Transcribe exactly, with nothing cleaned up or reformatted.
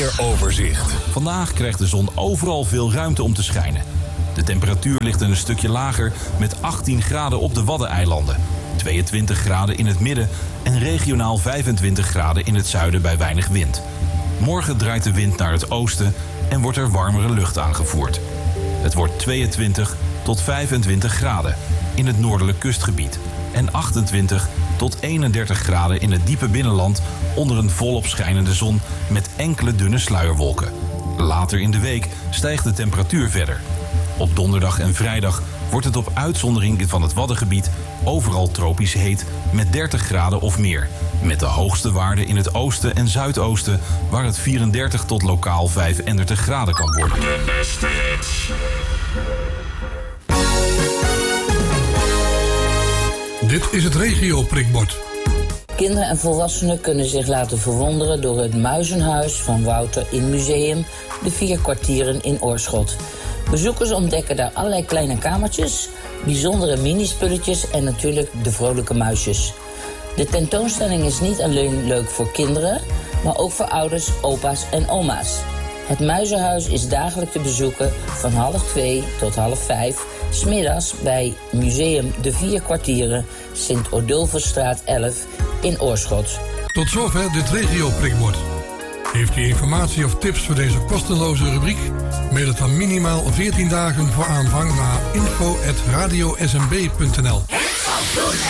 weeroverzicht. Vandaag krijgt de zon overal veel ruimte om te schijnen. De temperatuur ligt een stukje lager met achttien graden op de Waddeneilanden, tweeëntwintig graden in het midden en regionaal vijfentwintig graden in het zuiden bij weinig wind. Morgen draait de wind naar het oosten en wordt er warmere lucht aangevoerd. Het wordt tweeëntwintig tot vijfentwintig graden in het noordelijk kustgebied en achtentwintig tot eenendertig graden in het diepe binnenland onder een volop schijnende zon met enkele dunne sluierwolken. Later in de week stijgt de temperatuur verder. Op donderdag en vrijdag wordt het op uitzondering van het Waddengebied overal tropisch heet met dertig graden of meer. Met de hoogste waarde in het oosten en zuidoosten waar het vierendertig tot lokaal vijfendertig graden kan worden. Dit is het regio-prikbord. Kinderen en volwassenen kunnen zich laten verwonderen door het muizenhuis van Wouter in Museum De Vier Kwartieren in Oorschot. Bezoekers ontdekken daar allerlei kleine kamertjes, bijzondere minispulletjes en natuurlijk de vrolijke muisjes. De tentoonstelling is niet alleen leuk voor kinderen, maar ook voor ouders, opa's en oma's. Het muizenhuis is dagelijks te bezoeken van half twee tot half vijf, 's middags bij Museum De Vier Kwartieren, Sint-Odulfstraat elf in Oorschot. Tot zover dit regio-prikbord. Heeft u informatie of tips voor deze kosteloze rubriek? Mail het dan minimaal veertien dagen voor aanvang naar info at radio s m b punt n l.